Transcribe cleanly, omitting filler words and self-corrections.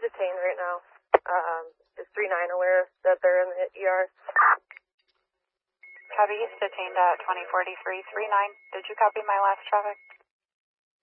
detained right now. Is 3-9 aware that they're in the ER? Copy, he's detained at 2043-39. Did you copy my last traffic?